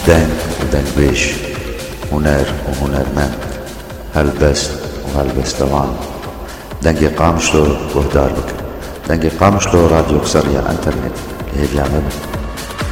دنگ ودنگويش، هنر وهنرمند، هلبست وهلبستوان. دنگی قامشلو وهدار بك، دنگی قامشلو راديو قصرية انترنت لهي